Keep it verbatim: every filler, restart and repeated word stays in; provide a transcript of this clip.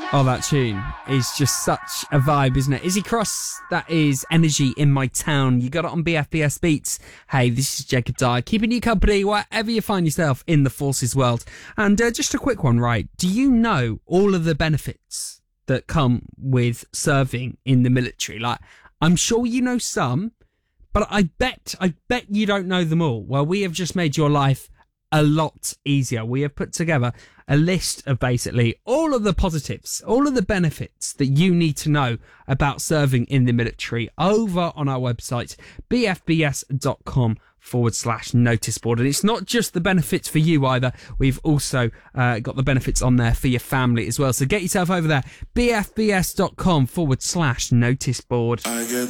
Oh, that tune is just such a vibe, isn't it? Izzy Cross, that is Energy in My Town. You got it on B F B S Beats. Hey, this is Jacob Dyer, keeping you company wherever you find yourself in the forces world. And uh, just a quick one, right? Do you know all of the benefits that come with serving in the military? Like, I'm sure you know some, but I bet, I bet you don't know them all. Well, we have just made your life a lot easier. We have put together a list of basically all of the positives, all of the benefits that you need to know about serving in the military over on our website, bfbs.com forward slash notice board. And it's not just the benefits for you either. We've also uh, got the benefits on there for your family as well. So get yourself over there, bfbs.com forward slash notice board.